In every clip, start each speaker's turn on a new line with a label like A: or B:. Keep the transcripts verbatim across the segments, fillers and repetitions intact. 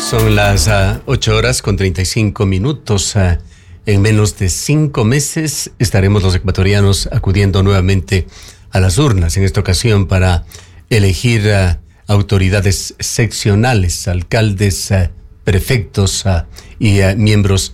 A: Son las uh, ocho horas con treinta y cinco minutos. Uh, en menos de cinco meses estaremos los ecuatorianos acudiendo nuevamente a las urnas, en esta ocasión para elegir uh, autoridades seccionales, alcaldes, uh, prefectos uh, y uh, miembros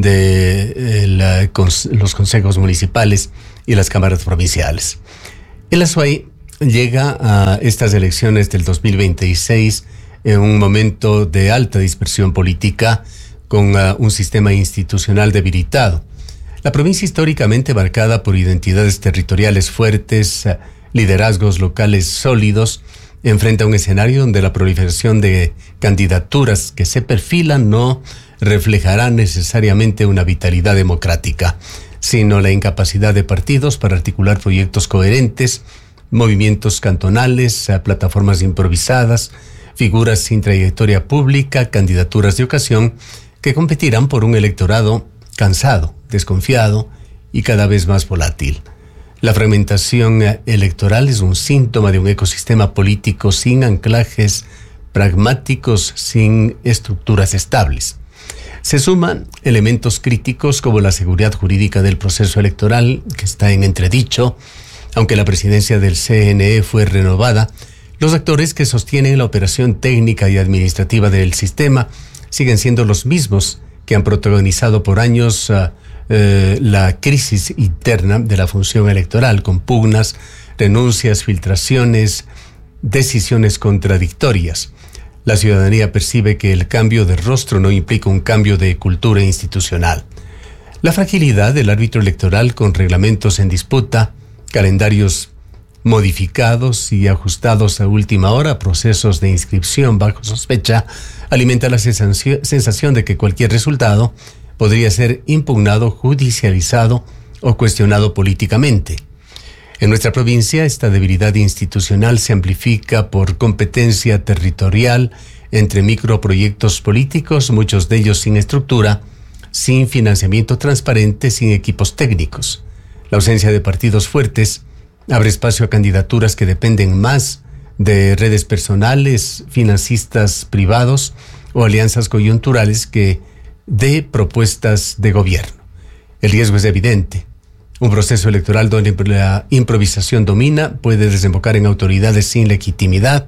A: de eh, la, cons- los consejos municipales y las cámaras provinciales. El Azuay llega a estas elecciones del dos mil veintiséis en un momento de alta dispersión política, con uh, un sistema institucional debilitado. La provincia, históricamente marcada por identidades territoriales fuertes, uh, liderazgos locales sólidos, enfrenta un escenario donde la proliferación de candidaturas que se perfilan no reflejará necesariamente una vitalidad democrática, sino la incapacidad de partidos para articular proyectos coherentes, movimientos cantonales, uh, plataformas improvisadas, figuras sin trayectoria pública, candidaturas de ocasión que competirán por un electorado cansado, desconfiado y cada vez más volátil. La fragmentación electoral es un síntoma de un ecosistema político sin anclajes pragmáticos, sin estructuras estables. Se suman elementos críticos como la seguridad jurídica del proceso electoral, que está en entredicho. Aunque la presidencia del C N E fue renovada, los actores que sostienen la operación técnica y administrativa del sistema siguen siendo los mismos que han protagonizado por años uh, uh, la crisis interna de la función electoral, con pugnas, renuncias, filtraciones, decisiones contradictorias. La ciudadanía percibe que el cambio de rostro no implica un cambio de cultura institucional. La fragilidad del árbitro electoral, con reglamentos en disputa, calendarios modificados y ajustados a última hora, procesos de inscripción bajo sospecha, alimenta la sensación de que cualquier resultado podría ser impugnado, judicializado o cuestionado políticamente. En nuestra provincia, esta debilidad institucional se amplifica por competencia territorial entre microproyectos políticos, muchos de ellos sin estructura, sin financiamiento transparente, sin equipos técnicos. La ausencia de partidos fuertes abre espacio a candidaturas que dependen más de redes personales, financistas privados o alianzas coyunturales que de propuestas de gobierno. El riesgo es evidente. Un proceso electoral donde la improvisación domina puede desembocar en autoridades sin legitimidad,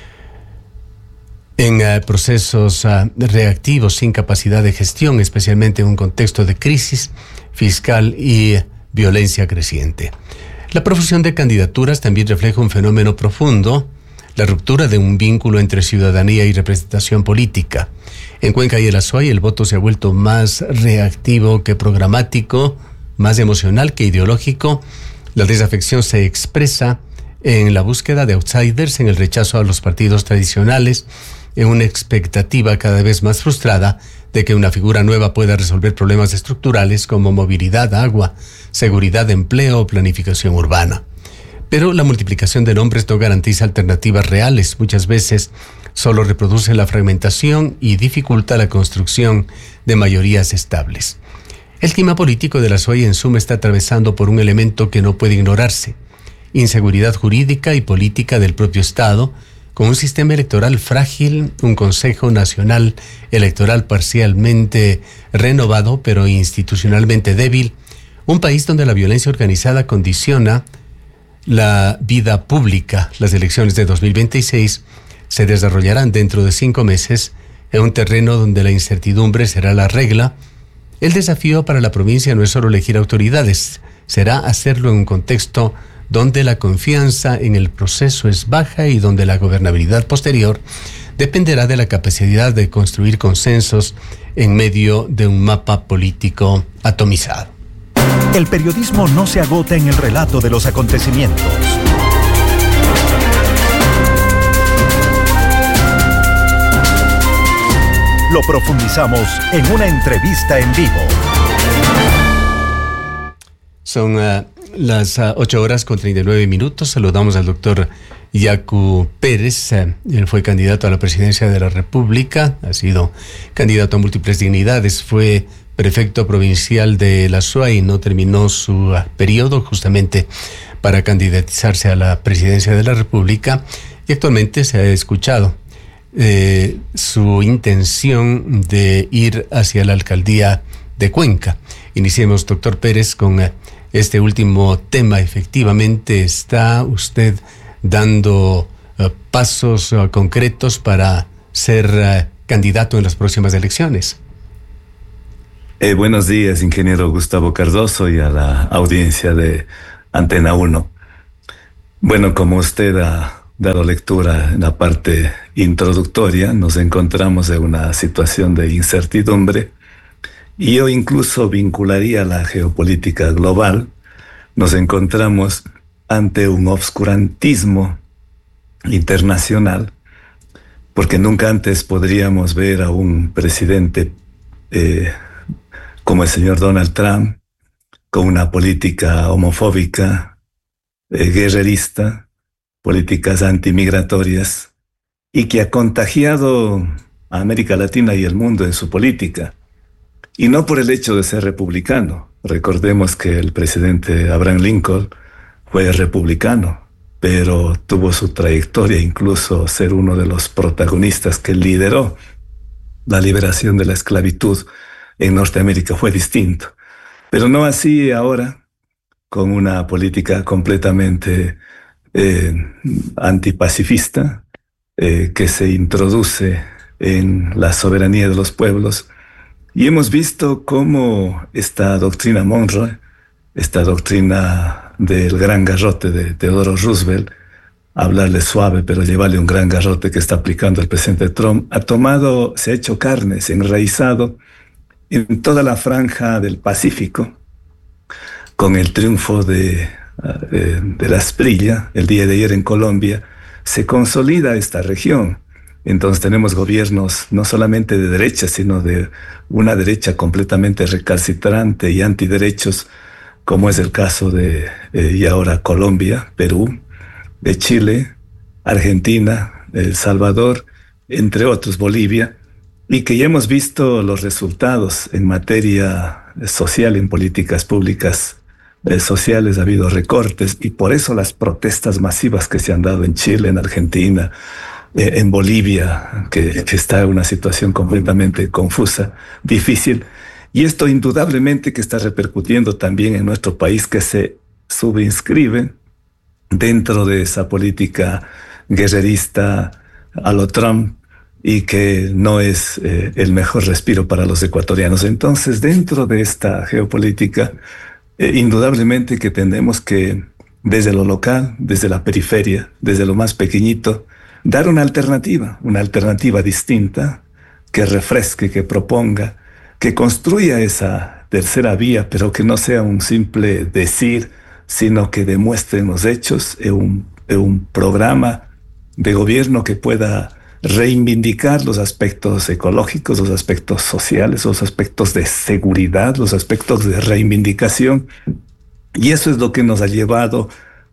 A: en uh, procesos uh, reactivos sin capacidad de gestión, especialmente en un contexto de crisis fiscal y violencia creciente. La profusión de candidaturas también refleja un fenómeno profundo, la ruptura de un vínculo entre ciudadanía y representación política. En Cuenca y el Azuay, el voto se ha vuelto más reactivo que programático, más emocional que ideológico. La desafección se expresa en la búsqueda de outsiders, en el rechazo a los partidos tradicionales, en una expectativa cada vez más frustrada de que una figura nueva pueda resolver problemas estructurales como movilidad, agua, seguridad, empleo o planificación urbana. Pero la multiplicación de nombres no garantiza alternativas reales. Muchas veces solo reproduce la fragmentación y dificulta la construcción de mayorías estables. El clima político de la Azuay en suma está atravesando por un elemento que no puede ignorarse: inseguridad jurídica y política del propio Estado, con un sistema electoral frágil, un Consejo Nacional Electoral parcialmente renovado pero institucionalmente débil, un país donde la violencia organizada condiciona la vida pública. Las elecciones de dos mil veintiséis se desarrollarán dentro de cinco meses en un terreno donde la incertidumbre será la regla. El desafío para la provincia no es solo elegir autoridades, será hacerlo en un contexto donde la confianza en el proceso es baja y donde la gobernabilidad posterior dependerá de la capacidad de construir consensos en medio de un mapa político atomizado.
B: El periodismo no se agota en el relato de los acontecimientos. Lo profundizamos en una entrevista en vivo.
A: Son uh, las uh, ocho horas con treinta y nueve minutos. Saludamos al doctor Yacu Pérez. Uh, él fue candidato a la presidencia de la República, ha sido candidato a múltiples dignidades, fue prefecto provincial de la Azuay y no terminó su uh, periodo justamente para candidatizarse a la presidencia de la República, y actualmente se ha escuchado eh, su intención de ir hacia la alcaldía de Cuenca. Iniciemos, doctor Pérez, con eh, este último tema. Efectivamente, ¿está usted dando uh, pasos uh, concretos para ser uh, candidato en las próximas elecciones?
C: Eh, buenos días, ingeniero Gustavo Cardoso, y a la audiencia de Antena uno. Bueno, como usted ha dado lectura en la parte introductoria, nos encontramos en una situación de incertidumbre, y yo incluso vincularía la geopolítica global. Nos encontramos ante un obscurantismo internacional, porque nunca antes podríamos ver a un presidente eh, como el señor Donald Trump, con una política homofóbica, eh, guerrerista, políticas antimigratorias, y que ha contagiado a América Latina y el mundo en su política. Y no por el hecho de ser republicano. Recordemos que el presidente Abraham Lincoln fue republicano, pero tuvo su trayectoria, incluso ser uno de los protagonistas que lideró la liberación de la esclavitud en Norteamérica. Fue distinto. Pero no así ahora, con una política completamente eh, antipacifista, eh, que se introduce en la soberanía de los pueblos. Y hemos visto cómo esta doctrina Monroe, esta doctrina del gran garrote de Theodore Roosevelt, hablarle suave pero llevarle un gran garrote que está aplicando el presidente Trump, ha tomado, se ha hecho carne, se ha enraizado en toda la franja del Pacífico, con el triunfo de, de la Esprilla el día de ayer en Colombia. Se consolida esta región. Entonces tenemos gobiernos no solamente de derecha, sino de una derecha completamente recalcitrante y antiderechos, como es el caso de, eh, y ahora Colombia, Perú, de Chile, Argentina, El Salvador, entre otros, Bolivia, y que ya hemos visto los resultados en materia social, en políticas públicas eh, sociales. Ha habido recortes, y por eso las protestas masivas que se han dado en Chile, en Argentina, eh, en Bolivia, que, que está en una situación completamente confusa, difícil. Y esto indudablemente que está repercutiendo también en nuestro país, que se subinscribe dentro de esa política guerrerista a lo Trump, y que no es eh, el mejor respiro para los ecuatorianos. Entonces, dentro de esta geopolítica, eh, indudablemente que tenemos que, desde lo local, desde la periferia, desde lo más pequeñito, dar una alternativa, una alternativa distinta, que refresque, que proponga, que construya esa tercera vía, pero que no sea un simple decir, sino que demuestre en los hechos en un, en un programa de gobierno que pueda reivindicar los aspectos ecológicos, los aspectos sociales, los aspectos de seguridad, los aspectos de reivindicación. Y eso es lo que nos ha llevado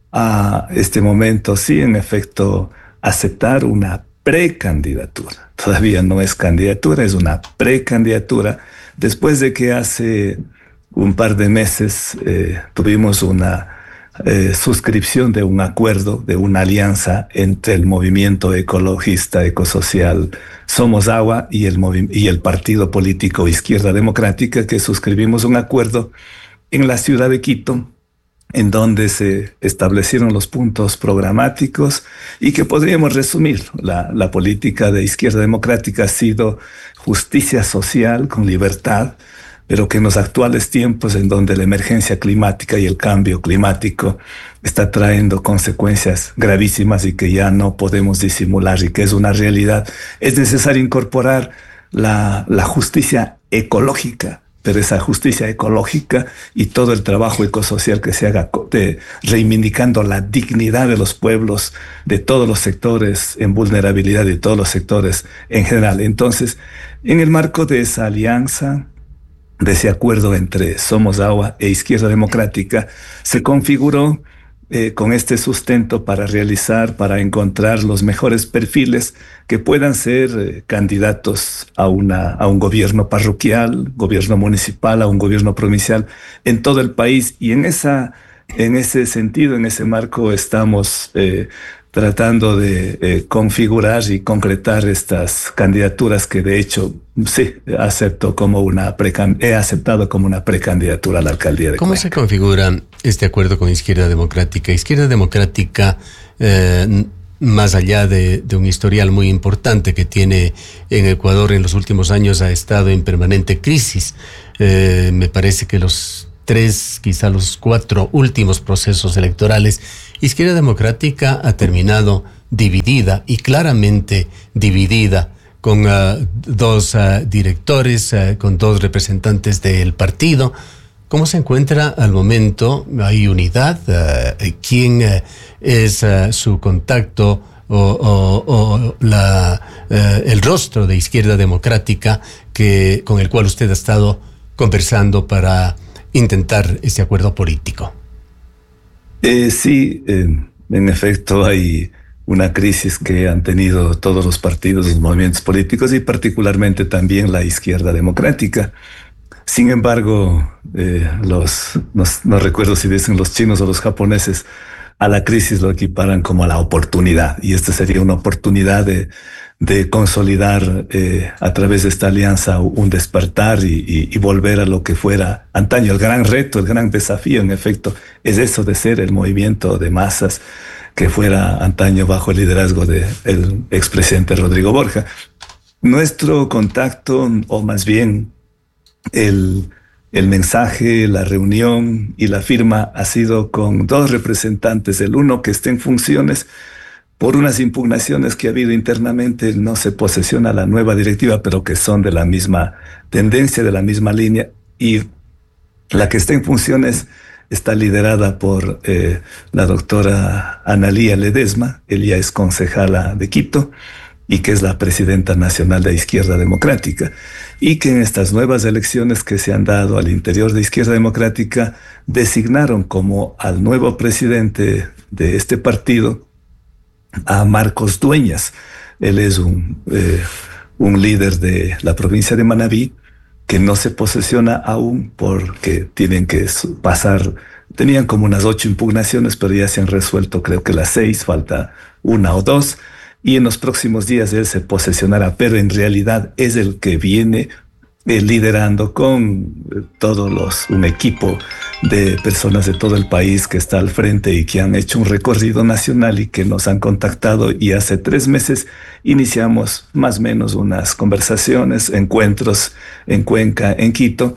C: a este momento, sí, en efecto, aceptar una precandidatura. Todavía no es candidatura, es una precandidatura, después de que hace un par de meses eh, tuvimos una Eh, suscripción de un acuerdo, de una alianza entre el movimiento ecologista, ecosocial Somos Agua y el, y el partido político Izquierda Democrática, que suscribimos un acuerdo en la ciudad de Quito, en donde se establecieron los puntos programáticos, y que podríamos resumir. La, la política de Izquierda Democrática ha sido justicia social con libertad, pero que en los actuales tiempos, en donde la emergencia climática y el cambio climático está trayendo consecuencias gravísimas y que ya no podemos disimular y que es una realidad, es necesario incorporar la, la justicia ecológica, pero esa justicia ecológica y todo el trabajo ecosocial que se haga de, reivindicando la dignidad de los pueblos, de todos los sectores en vulnerabilidad, de todos los sectores en general. Entonces, en el marco de esa alianza, de ese acuerdo entre Somos Agua e Izquierda Democrática, se configuró eh, con este sustento para realizar, para encontrar los mejores perfiles que puedan ser eh, candidatos a, una, a un gobierno parroquial, gobierno municipal, a un gobierno provincial en todo el país. Y en, esa, en ese sentido, en ese marco, estamos eh, tratando de eh, configurar y concretar estas candidaturas que de hecho sí acepto como una precan- he aceptado como una precandidatura a la alcaldía de
A: ¿Cómo
C: Cuenca.
A: se configura este acuerdo con Izquierda Democrática? Izquierda Democrática, eh, más allá de, de un historial muy importante que tiene en Ecuador en los últimos años, ha estado en permanente crisis. Eh, me parece que los tres, quizá los cuatro últimos procesos electorales, Izquierda Democrática ha terminado dividida y claramente dividida, con uh, dos uh, directores, uh, con dos representantes del partido. ¿Cómo se encuentra al momento? ¿Hay unidad? Uh, ¿Quién uh, es uh, su contacto o, o, o la, uh, el rostro de Izquierda Democrática que, con el cual usted ha estado conversando para intentar ese acuerdo político?
C: Eh, sí, eh, en efecto hay una crisis que han tenido todos los partidos, los movimientos políticos y particularmente también la Izquierda Democrática. Sin embargo, eh, los, no, no recuerdo si dicen los chinos o los japoneses, a la crisis lo equiparan como a la oportunidad, y esta sería una oportunidad de, de consolidar eh, a través de esta alianza un despertar y, y, y volver a lo que fuera antaño. El gran reto, el gran desafío, en efecto, es eso de ser el movimiento de masas que fuera antaño bajo el liderazgo del expresidente Rodrigo Borja. Nuestro contacto, o más bien el... El mensaje, la reunión y la firma ha sido con dos representantes, el uno que está en funciones por unas impugnaciones que ha habido internamente, no se posesiona la nueva directiva, pero que son de la misma tendencia, de la misma línea, y la que está en funciones está liderada por eh, la doctora Analía Ledesma, ella es concejala de Quito, y que es la presidenta nacional de Izquierda Democrática, y que en estas nuevas elecciones que se han dado al interior de Izquierda Democrática designaron como al nuevo presidente de este partido a Marcos Dueñas. Él es un, eh, un líder de la provincia de Manabí que no se posesiona aún porque tienen que pasar, tenían como unas ocho impugnaciones, pero ya se han resuelto creo que las seis, falta una o dos. Y en los próximos días él se posesionará, pero en realidad es el que viene eh, liderando con eh, todos los, un equipo de personas de todo el país que está al frente y que han hecho un recorrido nacional y que nos han contactado, y hace tres meses iniciamos más o menos unas conversaciones, encuentros en Cuenca, en Quito,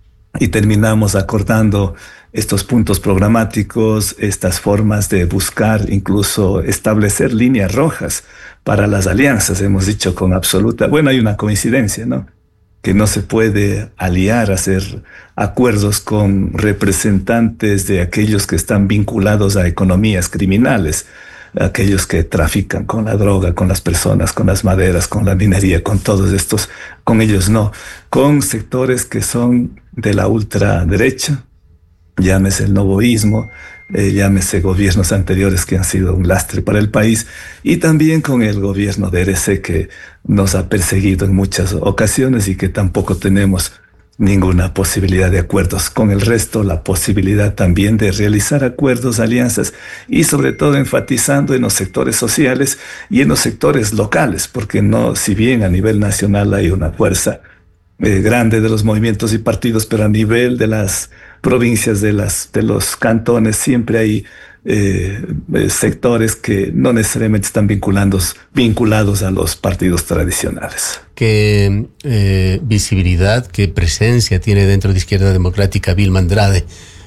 C: y terminamos acordando estos puntos programáticos, estas formas de buscar, incluso establecer líneas rojas para las alianzas. Hemos dicho con absoluta, bueno, hay una coincidencia, ¿no? Que no se puede aliar, hacer acuerdos con representantes de aquellos que están vinculados a economías criminales, aquellos que trafican con la droga, con las personas, con las maderas, con la minería, con todos estos, con ellos no, con sectores que son de la ultraderecha, llámese el novoísmo, eh, llámese gobiernos anteriores que han sido un lastre para el país, y también con el gobierno de R C que nos ha perseguido en muchas ocasiones y que tampoco tenemos ninguna posibilidad de acuerdos. Con el resto, la posibilidad también de realizar acuerdos, alianzas, y sobre todo enfatizando en los sectores sociales y en los sectores locales, porque no, si bien a nivel nacional hay una fuerza eh, grande de los movimientos y partidos, pero a nivel de las provincias, de, las, de los cantones, siempre hay eh, eh, sectores que no necesariamente están vinculados, vinculados a los partidos tradicionales.
A: ¿Qué eh, visibilidad, qué presencia tiene dentro de Izquierda Democrática Vilma Andrade,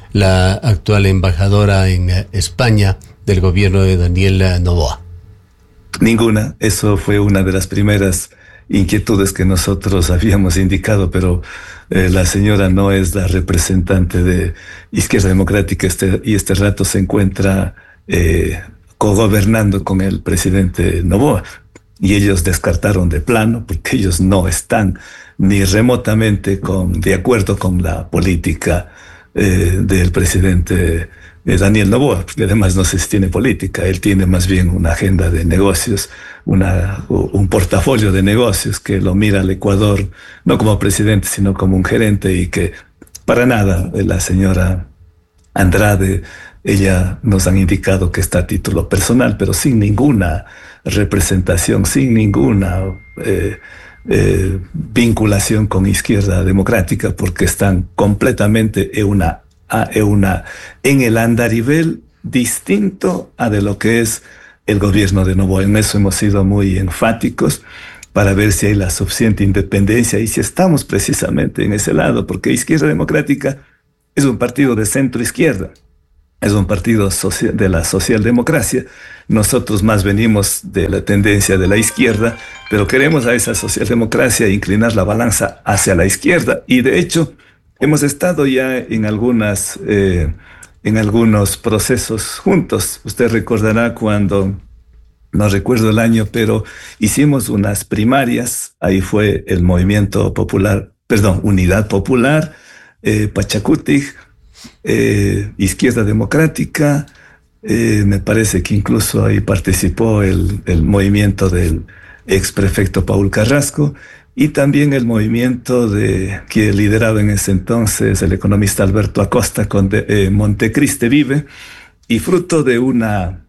A: la actual embajadora en eh, España del gobierno de Daniel Noboa?
C: Ninguna. Eso fue una de las primeras inquietudes que nosotros habíamos indicado, pero eh, la señora no es la representante de Izquierda Democrática este, y este rato se encuentra eh, cogobernando con el presidente Noboa, y ellos descartaron de plano porque ellos no están ni remotamente con, de acuerdo con la política eh, del presidente eh, Daniel Noboa, porque además no sé si tiene política, él tiene más bien una agenda de negocios, una, un portafolio de negocios que lo mira al Ecuador no como presidente sino como un gerente, y que para nada la señora Andrade ella nos han indicado que está a título personal, pero sin ninguna representación, sin ninguna eh, eh, vinculación con Izquierda Democrática, porque están completamente en, una, en, una, en el andarivel distinto a de lo que es el gobierno de Noboa. En eso hemos sido muy enfáticos para ver si hay la suficiente independencia y si estamos precisamente en ese lado, porque Izquierda Democrática es un partido de centro-izquierda, es un partido social, de la socialdemocracia. Nosotros más venimos de la tendencia de la izquierda, pero queremos a esa socialdemocracia inclinar la balanza hacia la izquierda, y de hecho hemos estado ya en algunas... Eh, en algunos procesos juntos. Usted recordará cuando, no recuerdo el año, pero hicimos unas primarias, ahí fue el Movimiento Popular, perdón, Unidad Popular, eh, Pachacutic, eh, Izquierda Democrática, eh, me parece que incluso ahí participó el, el movimiento del ex prefecto Paul Carrasco, y también el movimiento de, que lideraba en ese entonces el economista Alberto Acosta con de, eh, Montecristi Vive, y fruto de una,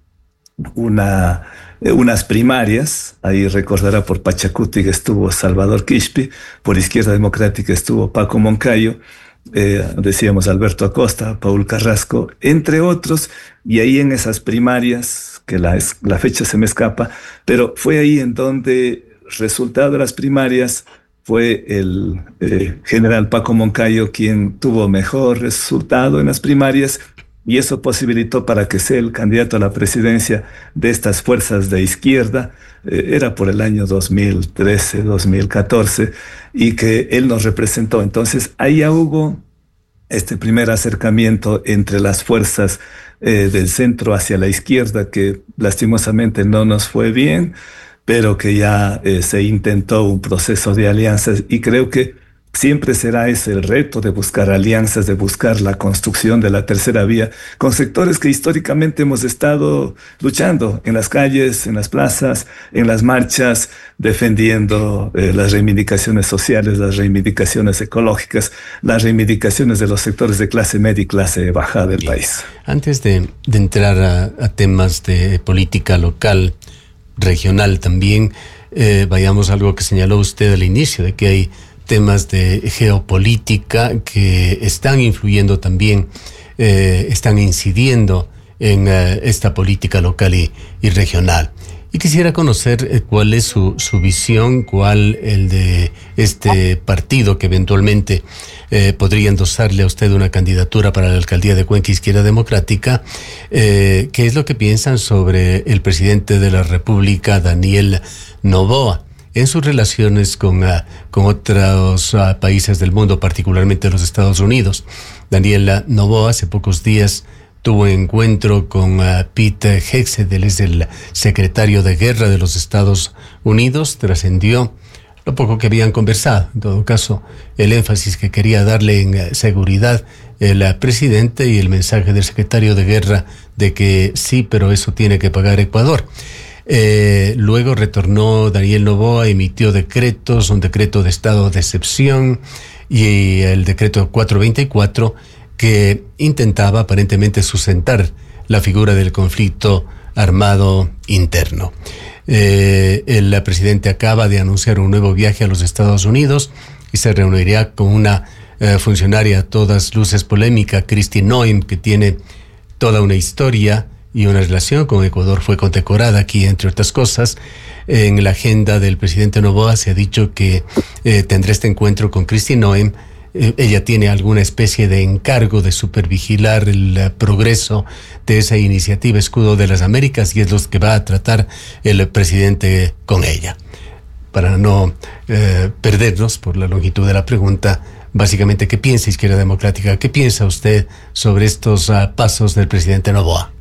C: una, eh, unas primarias, ahí recordará, por Pachacutic estuvo Salvador Quispe, por Izquierda Democrática estuvo Paco Moncayo, eh, decíamos Alberto Acosta, Paul Carrasco, entre otros, y ahí en esas primarias, que la, la fecha se me escapa, pero fue ahí en donde... resultado de las primarias fue el eh, general Paco Moncayo quien tuvo mejor resultado en las primarias, y eso posibilitó para que sea el candidato a la presidencia de estas fuerzas de izquierda. Eh, era por el año dos mil trece, dos mil catorce, y que él nos representó. Entonces ahí ya hubo este primer acercamiento entre las fuerzas eh, del centro hacia la izquierda, que lastimosamente no nos fue bien, pero que ya eh, se intentó un proceso de alianzas, y creo que siempre será ese el reto de buscar alianzas, de buscar la construcción de la tercera vía con sectores que históricamente hemos estado luchando en las calles, en las plazas, en las marchas, defendiendo eh, las reivindicaciones sociales, las reivindicaciones ecológicas, las reivindicaciones de los sectores de clase media y clase baja del
A: Bien.
C: país.
A: Antes de, de entrar a, a temas de política local, regional también, eh, vayamos a algo que señaló usted al inicio, de que hay temas de geopolítica que están influyendo también, eh, están incidiendo en uh, esta política local y, y regional. Y quisiera conocer eh, cuál es su, su visión, cuál el de este partido que eventualmente eh, podría endosarle a usted una candidatura para la alcaldía de Cuenca, Izquierda Democrática. Eh, ¿Qué es lo que piensan sobre el presidente de la República, Daniel Noboa, en sus relaciones con, uh, con otros uh, países del mundo, particularmente los Estados Unidos? Daniel Noboa hace pocos días tuvo encuentro con uh, Pete Hegseth, él es el secretario de Guerra de los Estados Unidos. Trascendió lo poco que habían conversado, en todo caso, el énfasis que quería darle en uh, seguridad el uh, presidente, y el mensaje del secretario de Guerra de que sí, pero eso tiene que pagar Ecuador. Eh, luego retornó Daniel Noboa, emitió decretos, un decreto de estado de excepción y el decreto cuatrocientos veinticuatro, que intentaba aparentemente sustentar la figura del conflicto armado interno. Eh, el presidente acaba de anunciar un nuevo viaje a los Estados Unidos y se reunirá con una eh, funcionaria a todas luces polémica, Kristi Noem, que tiene toda una historia y una relación con Ecuador. Fue condecorada aquí, entre otras cosas. En la agenda del presidente Noboa se ha dicho que eh, tendrá este encuentro con Kristi Noem. Ella tiene alguna especie de encargo de supervigilar el uh, progreso de esa iniciativa Escudo de las Américas, y es lo que va a tratar el presidente con ella. Para no eh, perdernos por la longitud de la pregunta, básicamente, ¿qué piensa Izquierda Democrática? ¿Qué piensa usted sobre estos uh, pasos del presidente Noboa?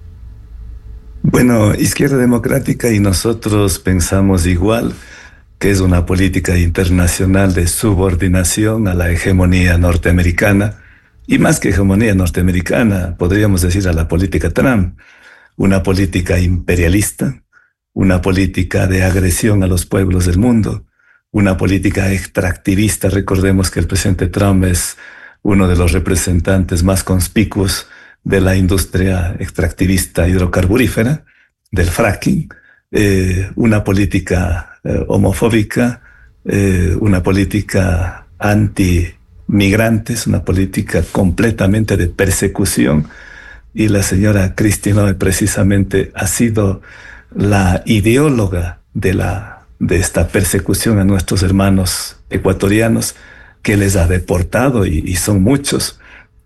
C: Bueno, Izquierda Democrática y nosotros pensamos igual, que es una política internacional de subordinación a la hegemonía norteamericana, y más que hegemonía norteamericana, podríamos decir a la política Trump, una política imperialista, una política de agresión a los pueblos del mundo, una política extractivista. Recordemos que el presidente Trump es uno de los representantes más conspicuos de la industria extractivista hidrocarburífera, del fracking, eh, una política eh, homofóbica, eh, una política anti-migrantes, una política completamente de persecución. Y la señora Kristi Noem precisamente ha sido la ideóloga de, la, de esta persecución a nuestros hermanos ecuatorianos, que les ha deportado, y, y son muchos,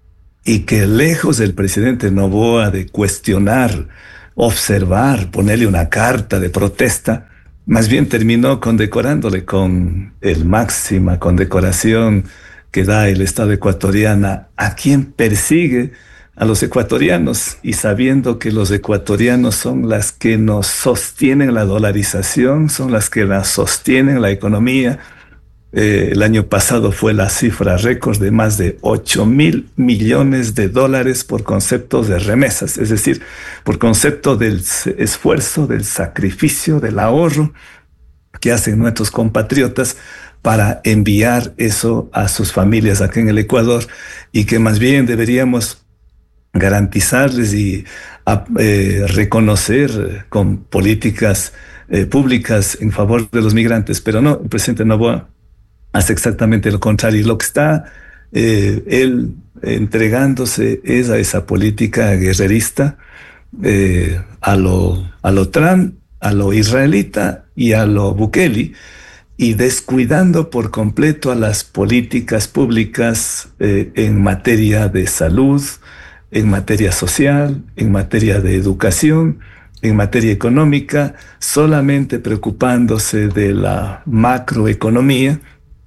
C: y que lejos del presidente Noboa de cuestionar, observar, ponerle una carta de protesta, más bien terminó condecorándole con el máxima condecoración que da el Estado ecuatoriano a quien persigue a los ecuatorianos, y sabiendo que los ecuatorianos son las que nos sostienen la dolarización, son las que nos sostienen la economía. Eh, el año pasado fue la cifra récord de más de ocho mil millones de dólares por concepto de remesas, es decir, por concepto del esfuerzo, del sacrificio, del ahorro que hacen nuestros compatriotas para enviar eso a sus familias aquí en el Ecuador, y que más bien deberíamos garantizarles y eh, reconocer con políticas eh, públicas en favor de los migrantes. Pero no, el presidente Noboa hace exactamente lo contrario, y lo que está eh, él entregándose es a esa política guerrerista, eh, a lo, a lo Trump, a lo israelita y a lo Bukele, y descuidando por completo a las políticas públicas eh, en materia de salud, en materia social, en materia de educación, en materia económica, solamente preocupándose de la macroeconomía,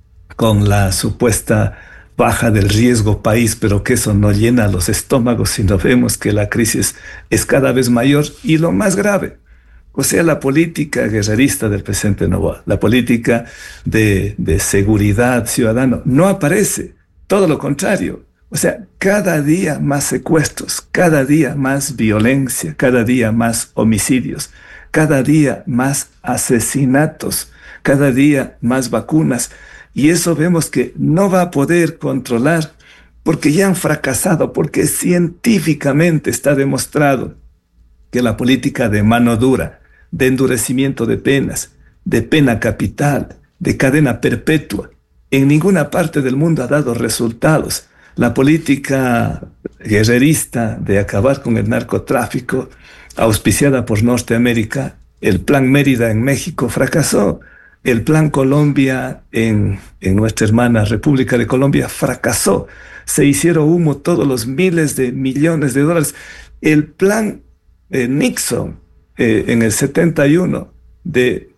C: con la supuesta baja del riesgo país, pero que eso no llena los estómagos, sino vemos que la crisis es cada vez mayor. Y lo más grave, o sea, la política guerrerista del presidente Noboa, la política de, de seguridad ciudadana, no aparece, todo lo contrario. O sea, cada día más secuestros, cada día más violencia, cada día más homicidios, cada día más asesinatos, cada día más vacunas. Y eso vemos que no va a poder controlar, porque ya han fracasado, porque científicamente está demostrado que la política de mano dura, de endurecimiento de penas, de pena capital, de cadena perpetua, en ninguna parte del mundo ha dado resultados. La política guerrerista de acabar con el narcotráfico, auspiciada por Norteamérica, el Plan Mérida en México fracasó. El Plan Colombia en, en nuestra hermana República de Colombia fracasó. Se hicieron humo todos los miles de millones de dólares. El Plan eh, Nixon eh, en el setenta y uno de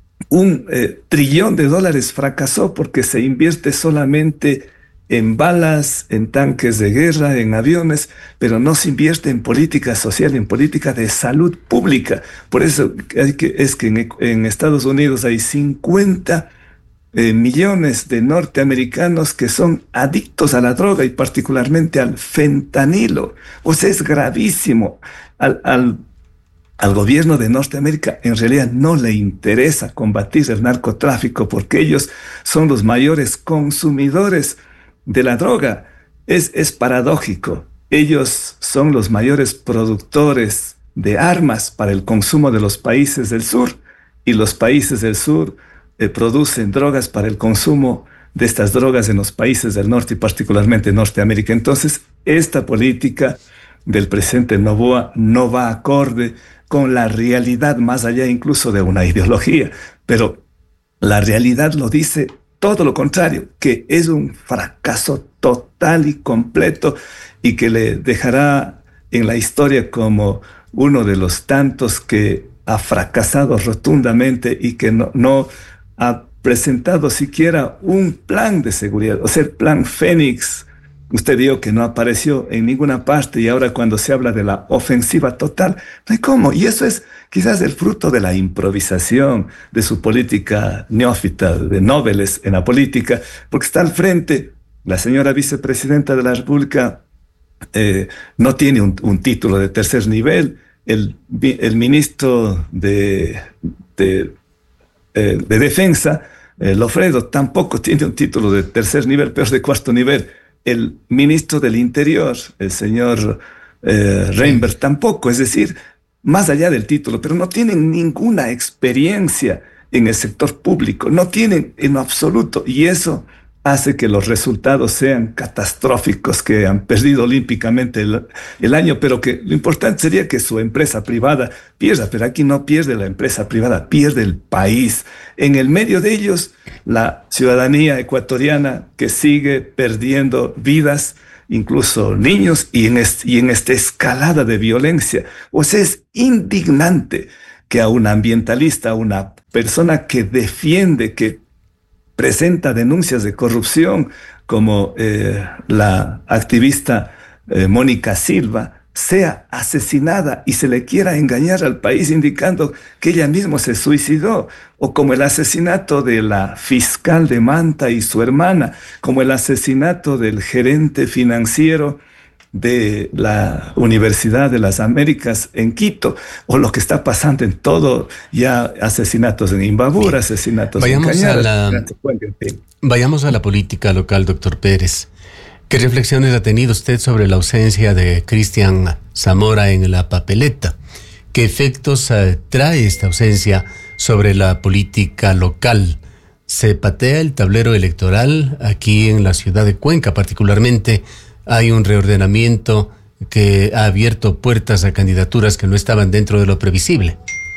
C: un eh, trillón de dólares fracasó, porque se invierte solamente en balas, en tanques de guerra, en aviones, pero no se invierte en política social, en política de salud pública. Por eso hay que, es que en, en Estados Unidos hay cincuenta eh, millones de norteamericanos que son adictos a la droga, y particularmente al fentanilo. O sea, es gravísimo. Al, al, al gobierno de Norteamérica en realidad no le interesa combatir el narcotráfico, porque ellos son los mayores consumidores de la droga. Es, es paradójico. Ellos son los mayores productores de armas para el consumo de los países del sur, y los países del sur eh, producen drogas para el consumo de estas drogas en los países del norte, y particularmente en Norteamérica. Entonces, esta política del presidente Noboa no va acorde con la realidad, más allá incluso de una ideología, pero la realidad lo dice todo lo contrario, que es un fracaso total y completo, y que le dejará en la historia como uno de los tantos que ha fracasado rotundamente y que no, no ha presentado siquiera un plan de seguridad. O sea, el plan Fénix, usted vio que no apareció en ninguna parte, y ahora cuando se habla de la ofensiva total, no hay cómo. Y eso es quizás el fruto de la improvisación, de su política neófita, de noveles en la política, porque está al frente la señora vicepresidenta de la República, eh, no tiene un, un título de tercer nivel, el, el ministro de, de, eh, de Defensa, eh, Lofredo, tampoco tiene un título de tercer nivel, pero de cuarto nivel. El ministro del Interior, el señor eh, Reinberg tampoco, es decir, más allá del título, pero no tienen ninguna experiencia en el sector público, no tienen en lo absoluto, y eso hace que los resultados sean catastróficos, que han perdido olímpicamente el, el año, pero que lo importante sería que su empresa privada pierda, pero aquí no pierde la empresa privada, pierde el país. En el medio de ellos, la ciudadanía ecuatoriana que sigue perdiendo vidas, incluso niños, y en, est- y en esta escalada de violencia. O sea, es indignante que a un ambientalista, a una persona que defiende, que presenta denuncias de corrupción, como eh, la activista eh, Mónica Silva, sea asesinada y se le quiera engañar al país indicando que ella misma se suicidó, o como el asesinato de la fiscal de Manta y su hermana, como el asesinato del gerente financiero de la Universidad de las Américas en Quito, o lo que está pasando en todo, ya asesinatos en Imbabura, asesinatos
A: vayamos
C: en Cañaras.
A: A la, vayamos a la política local, doctor Pérez. ¿Qué reflexiones ha tenido usted sobre la ausencia de Cristian Zamora en la papeleta? ¿Qué efectos uh, trae esta ausencia sobre la política local? ¿Se patea el tablero electoral aquí en la ciudad de Cuenca particularmente? Hay un reordenamiento que ha abierto puertas a candidaturas que no estaban dentro de lo previsible.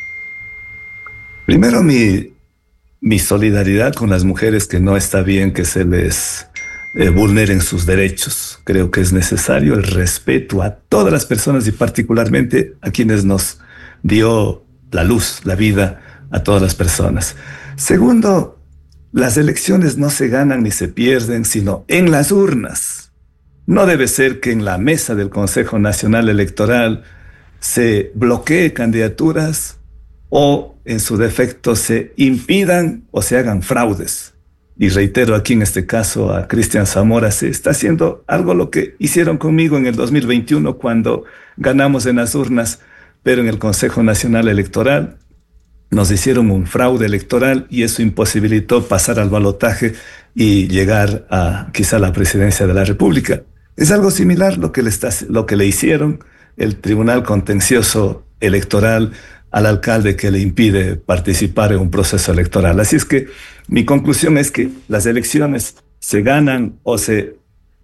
C: Primero, mi, mi solidaridad con las mujeres, que no está bien que se les eh, vulneren sus derechos. Creo que es necesario el respeto a todas las personas y particularmente a quienes nos dio la luz, la vida, a todas las personas. Segundo, las elecciones no se ganan ni se pierden, sino en las urnas. No debe ser que en la mesa del Consejo Nacional Electoral se bloquee candidaturas o, en su defecto, se impidan o se hagan fraudes. Y reitero aquí en este caso a Cristian Zamora, se está haciendo algo lo que hicieron conmigo en el dos mil veintiuno cuando ganamos en las urnas, pero en el Consejo Nacional Electoral nos hicieron un fraude electoral y eso imposibilitó pasar al balotaje y llegar a quizá la presidencia de la República. Es algo similar lo que le, está, lo que le hicieron el Tribunal Contencioso Electoral al alcalde, que le impide participar en un proceso electoral. Así es que mi conclusión es que las elecciones se ganan o se...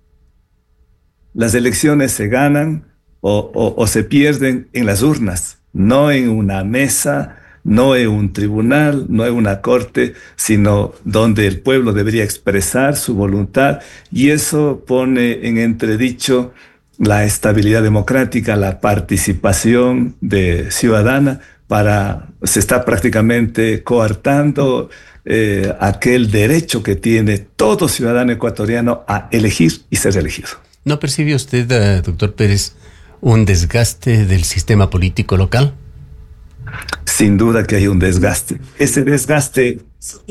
C: Las elecciones se ganan o, o, o se pierden en las urnas, no en una mesa, no en un tribunal, no en una corte, sino donde el pueblo debería expresar su voluntad, y eso pone en entredicho la estabilidad democrática, la participación de ciudadana, para, se está prácticamente coartando eh, aquel derecho que tiene todo ciudadano ecuatoriano a elegir y ser elegido.
A: ¿No percibe usted, uh, doctor Pérez, un desgaste del sistema político local?
C: Sin duda que hay un desgaste. Ese desgaste,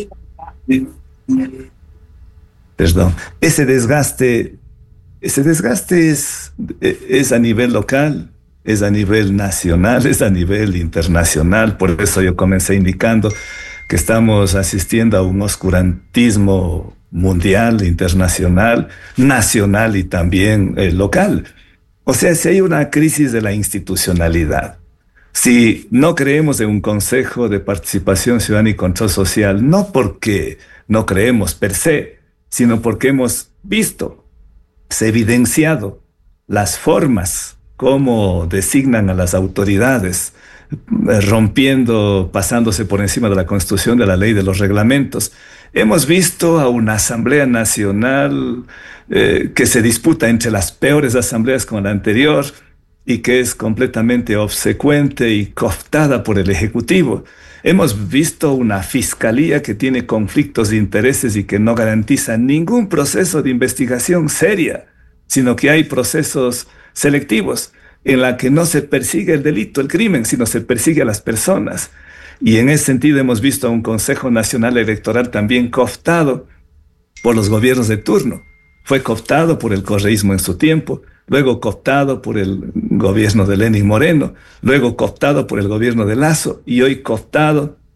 C: perdón, ese desgaste, ese desgaste es, es a nivel local, es a nivel nacional, es a nivel internacional. Por eso yo comencé indicando que estamos asistiendo a un oscurantismo mundial, internacional, nacional y también eh, local. O sea, si hay una crisis de la institucionalidad, si no creemos en un Consejo de Participación Ciudadana y Control Social, no porque no creemos per se, sino porque hemos visto, se ha evidenciado las formas como designan a las autoridades, rompiendo, pasándose por encima de la Constitución, de la ley, de los reglamentos. Hemos visto a una Asamblea Nacional eh, que se disputa entre las peores asambleas como la anterior, y que es completamente obsecuente y cooptada por el Ejecutivo. Hemos visto una fiscalía que tiene conflictos de intereses y que no garantiza ningún proceso de investigación seria, sino que hay procesos selectivos en la que no se persigue el delito, el crimen, sino se persigue a las personas. Y en ese sentido hemos visto a un Consejo Nacional Electoral también cooptado por los gobiernos de turno. Fue cooptado por el correísmo en su tiempo, luego cooptado por el gobierno de Lenín Moreno, luego cooptado por el gobierno de Lasso y hoy cooptado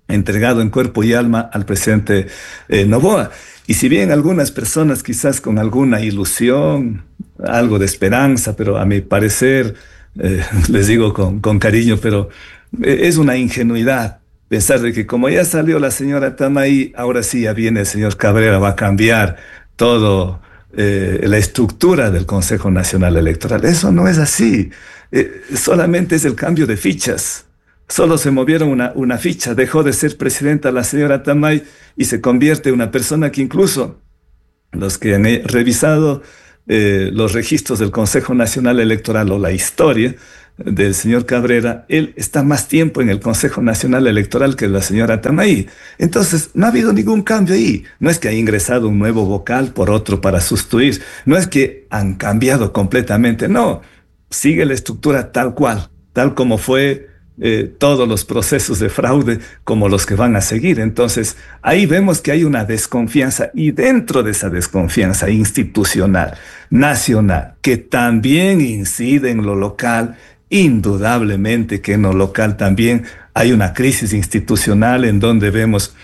C: entregado en cuerpo y alma al presidente eh, Noboa. Y si bien algunas personas quizás con alguna ilusión, algo de esperanza, pero a mi parecer, eh, les digo con, con cariño, pero eh, es una ingenuidad pensar de que como ya salió la señora Tamay, ahora sí ya viene el señor Cabrera, va a cambiar todo eh, la estructura del Consejo Nacional Electoral. Eso no es así. Eh, solamente es el cambio de fichas. Solo se movieron una, una ficha, dejó de ser presidenta la señora Tamay y se convierte en una persona que incluso los que han revisado eh, los registros del Consejo Nacional Electoral o la historia del señor Cabrera, él está más tiempo en el Consejo Nacional Electoral que la señora Tamay. Entonces, no ha habido ningún cambio ahí. No es que ha ingresado un nuevo vocal por otro para sustituir, no es que han cambiado completamente, no. Sigue la estructura tal cual, tal como fue eh, todos los procesos de fraude, como los que van a seguir. Entonces, ahí vemos que hay una desconfianza, y dentro de esa desconfianza institucional, nacional, que también incide en lo local, indudablemente que en lo local también hay una crisis institucional en donde vemos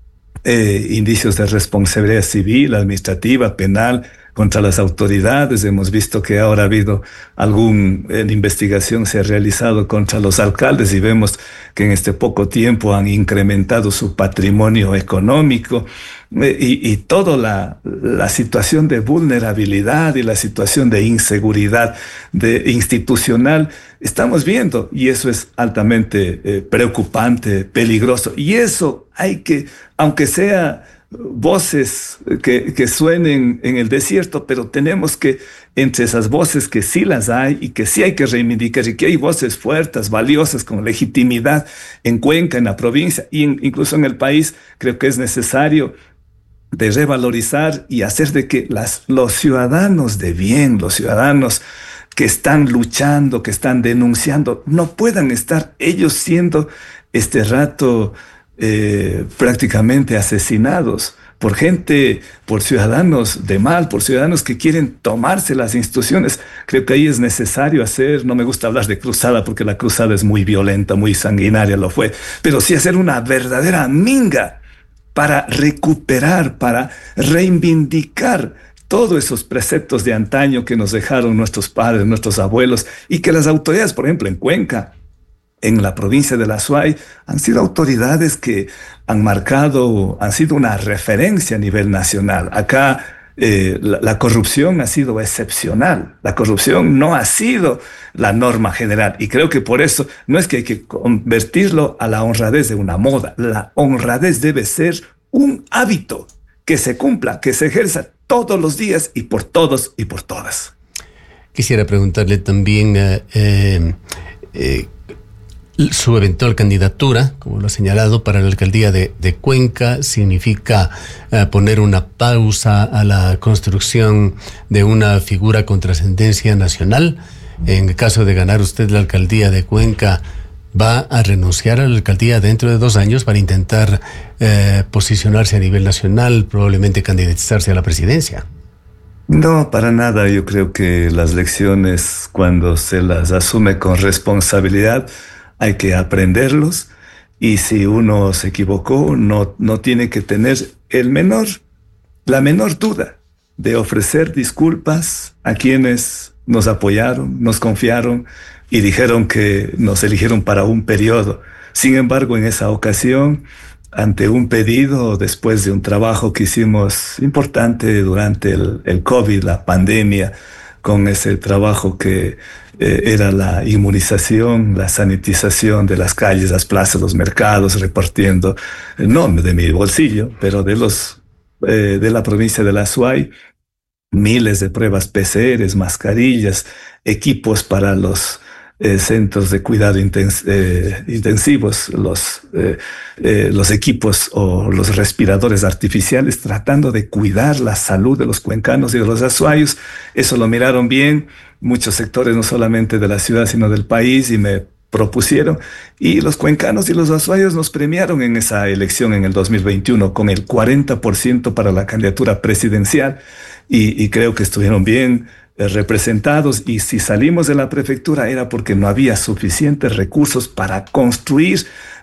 C: eh, indicios de responsabilidad civil, administrativa, penal, contra las autoridades. Hemos visto que ahora ha habido alguna eh, investigación se ha realizado contra los alcaldes y vemos que en este poco tiempo han incrementado su patrimonio económico eh, y, y toda la, la situación de vulnerabilidad y la situación de inseguridad de, institucional estamos viendo, y eso es altamente eh, preocupante, peligroso, y eso hay que, aunque sea voces que, que suenen en el desierto, pero tenemos que, entre esas voces que sí las hay y que sí hay que reivindicar, y que hay voces fuertes, valiosas, con legitimidad en Cuenca, en la provincia e incluso en el país, creo que es necesario de revalorizar y hacer de que las, los ciudadanos de bien, los ciudadanos que están luchando, que están denunciando, no puedan estar ellos siendo este rato Eh, prácticamente asesinados por gente, por ciudadanos de mal, por ciudadanos que quieren tomarse las instituciones. Creo que ahí es necesario hacer, no me gusta hablar de cruzada porque la cruzada es muy violenta, muy sanguinaria, lo fue, pero sí hacer una verdadera minga para recuperar, para reivindicar todos esos preceptos de antaño que nos dejaron nuestros padres, nuestros abuelos, y que las autoridades, por ejemplo, en Cuenca, en la provincia de la Azuay, han sido autoridades que han marcado, han sido una referencia a nivel nacional. Acá eh, la, la corrupción ha sido excepcional. La corrupción no ha sido la norma general. Y creo que por eso no es que hay que convertirlo a la honradez de una moda. La honradez debe ser un hábito que se cumpla, que se ejerza todos los días y por todos y por todas.
A: Quisiera preguntarle también eh, eh, eh, su eventual candidatura, como lo ha señalado, para la alcaldía de, de Cuenca, significa uh, poner una pausa a la construcción de una figura con trascendencia nacional. En el caso de ganar usted la alcaldía de Cuenca, ¿va a renunciar a la alcaldía dentro de dos años para intentar uh, posicionarse a nivel nacional, probablemente candidatarse a la presidencia?
C: No, para nada. Yo creo que las lecciones, cuando se las asume con responsabilidad, hay que aprenderlos, y si uno se equivocó, no, no tiene que tener el menor, la menor duda de ofrecer disculpas a quienes nos apoyaron, nos confiaron y dijeron que nos eligieron para un periodo. Sin embargo, en esa ocasión, ante un pedido, después de un trabajo que hicimos importante durante el, el COVID, la pandemia, con ese trabajo que eh, era la inmunización, la sanitización de las calles, las plazas, los mercados, repartiendo, eh, no de mi bolsillo, pero de los eh, de la provincia de la Azuay, miles de pruebas P C R, mascarillas, equipos para los eh, centros de cuidado intens eh, intensivos, los, eh, eh, los equipos o los respiradores artificiales, tratando de cuidar la salud de los cuencanos y de los azuayos. Eso lo miraron bien muchos sectores, no solamente de la ciudad, sino del país, y me propusieron, y los cuencanos y los azuayos nos premiaron en esa elección en el dos mil veintiuno con el cuarenta por ciento para la candidatura presidencial, y, y creo que estuvieron bien eh, representados, y si salimos de la prefectura era porque no había suficientes recursos para construir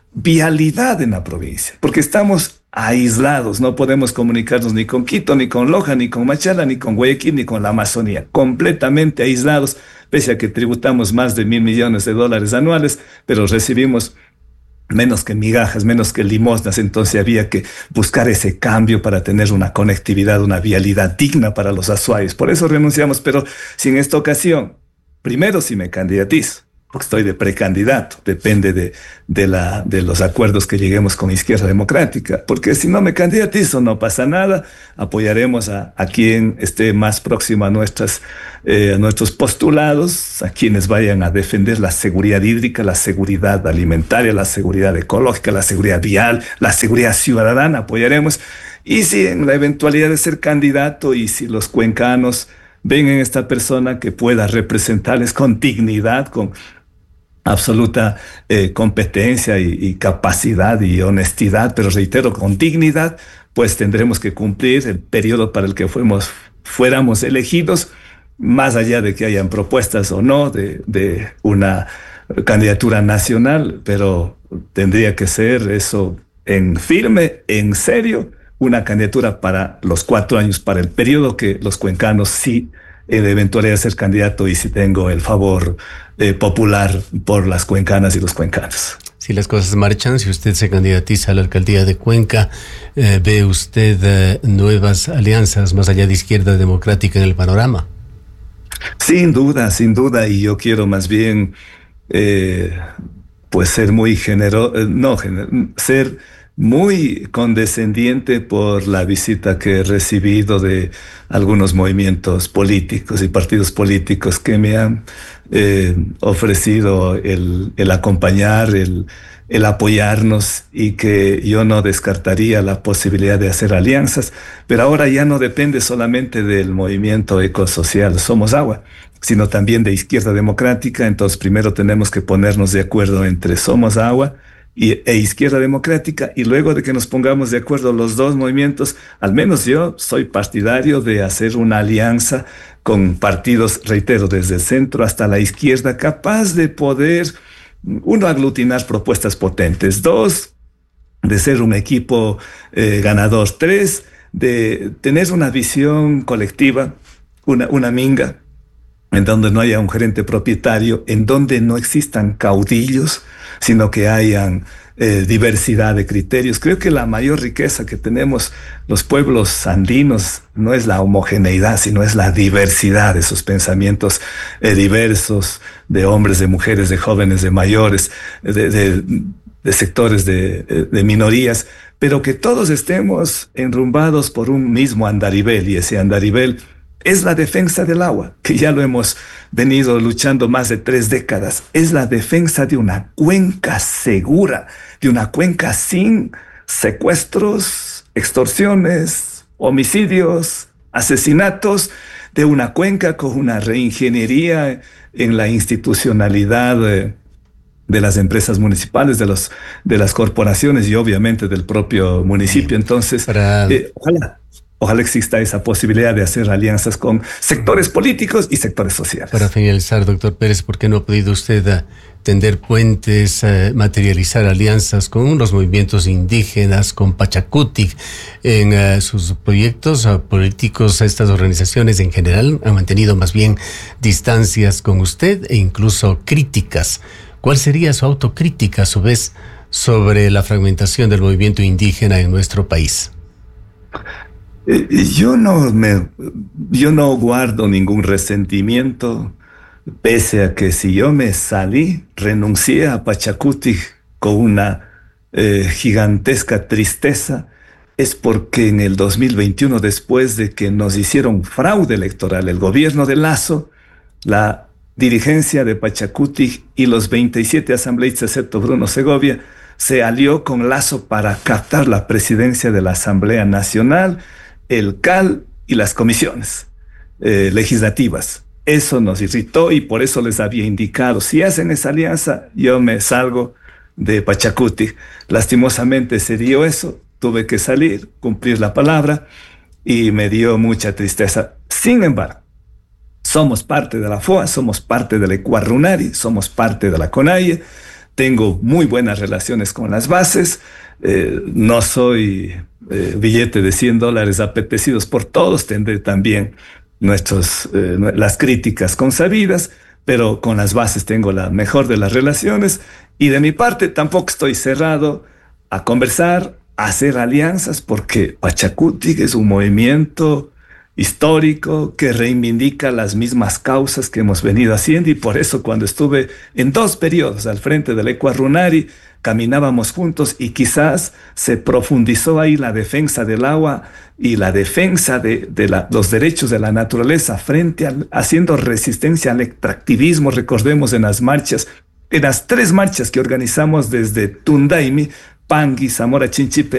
C: vialidad en la provincia, porque estamos aislados, no podemos comunicarnos ni con Quito, ni con Loja, ni con Machala, ni con Guayaquil, ni con la Amazonía, completamente aislados, pese a que tributamos más de mil millones de dólares anuales, pero recibimos menos que migajas, menos que limosnas. Entonces había que buscar ese cambio para tener una conectividad, una vialidad digna para los azuayos. Por eso renunciamos, pero si en esta ocasión, primero si me candidatizo, porque estoy de precandidato, depende de, de, la, de los acuerdos que lleguemos con Izquierda Democrática, porque si no me candidatizo no pasa nada, apoyaremos a, a quien esté más próximo a, nuestras, eh, a nuestros postulados, a quienes vayan a defender la seguridad hídrica, la seguridad alimentaria, la seguridad ecológica, la seguridad vial, la seguridad ciudadana, apoyaremos. Y si en la eventualidad de ser candidato y si los cuencanos ven en esta persona que pueda representarles con dignidad, con absoluta eh, competencia y, y capacidad y honestidad, pero reitero, con dignidad, pues tendremos que cumplir el periodo para el que fuimos, fuéramos elegidos, más allá de que hayan propuestas o no de, de una candidatura nacional, pero tendría que ser eso en firme, en serio, una candidatura para los cuatro años, para el periodo que los cuencanos sí en eventualidad de ser candidato y si tengo el favor eh, popular por las cuencanas y los cuencanos.
A: Si las cosas marchan, si usted se candidatiza a la alcaldía de Cuenca, eh, ¿ve usted eh, nuevas alianzas más allá de Izquierda Democrática en el panorama?
C: Sin duda, sin duda, y yo quiero más bien eh, pues ser muy generoso, eh, no, gener- ser muy condescendiente por la visita que he recibido de algunos movimientos políticos y partidos políticos que me han eh, ofrecido el, el acompañar, el, el apoyarnos, y que yo no descartaría la posibilidad de hacer alianzas, pero ahora ya no depende solamente del movimiento ecosocial Somos Agua, sino también de Izquierda Democrática. Entonces primero tenemos que ponernos de acuerdo entre Somos Agua Y, e Izquierda Democrática, y luego de que nos pongamos de acuerdo los dos movimientos, al menos yo soy partidario de hacer una alianza con partidos, reitero, desde el centro hasta la izquierda, capaz de poder, uno, aglutinar propuestas potentes, dos, de ser un equipo eh, ganador, tres, de tener una visión colectiva, una, una minga, en donde no haya un gerente propietario, en donde no existan caudillos, sino que hayan eh, diversidad de criterios. Creo que la mayor riqueza que tenemos los pueblos andinos no es la homogeneidad, sino es la diversidad de sus pensamientos eh, diversos, de hombres, de mujeres, de jóvenes, de mayores, de, de, de sectores de, de minorías, pero que todos estemos enrumbados por un mismo andarivel, y ese andarivel es la defensa del agua, que ya lo hemos venido luchando más de tres décadas. Es la defensa de una cuenca segura, de una cuenca sin secuestros, extorsiones, homicidios, asesinatos, de una cuenca con una reingeniería en la institucionalidad de, de las empresas municipales, de, los, de las corporaciones y obviamente del propio municipio. Entonces, Para... eh, ojalá. Ojalá exista esa posibilidad de hacer alianzas con sectores políticos y sectores sociales.
A: Para finalizar, doctor Pérez, ¿por qué no ha podido usted uh, tender puentes, uh, materializar alianzas con los movimientos indígenas, con Pachacutic? En uh, sus proyectos uh, políticos, estas organizaciones en general han mantenido más bien distancias con usted e incluso críticas. ¿Cuál sería su autocrítica, a su vez, sobre la fragmentación del movimiento indígena en nuestro país?
C: Yo no me, yo no guardo ningún resentimiento, pese a que si yo me salí, renuncié a Pachacutic con una eh, gigantesca tristeza, es porque en el dos mil veintiuno, después de que nos hicieron fraude electoral, el gobierno de Lasso, la dirigencia de Pachacutic y los veintisiete asambleístas, excepto Bruno Segovia, se alió con Lasso para captar la presidencia de la Asamblea Nacional, el C A L y las comisiones eh, legislativas. Eso nos irritó y por eso les había indicado, si hacen esa alianza, yo me salgo de Pachacutic. Lastimosamente se dio eso, tuve que salir, cumplir la palabra, y me dio mucha tristeza. Sin embargo, somos parte de la F O A, somos parte de la Ecuarrunari, somos parte de la CONAIE, tengo muy buenas relaciones con las bases, eh, no soy eh, billete de cien dólares apetecidos por todos, tendré también nuestros, eh, las críticas consabidas, pero con las bases tengo la mejor de las relaciones y de mi parte tampoco estoy cerrado a conversar, a hacer alianzas, porque Pachakutik es un movimiento histórico que reivindica las mismas causas que hemos venido haciendo, y por eso cuando estuve en dos periodos al frente del Ecua Runari caminábamos juntos y quizás se profundizó ahí la defensa del agua y la defensa de, de la, los derechos de la naturaleza frente al, haciendo resistencia al extractivismo. Recordemos en las marchas, en las tres marchas que organizamos desde Tundaimi, Pangui, Zamora Chinchipe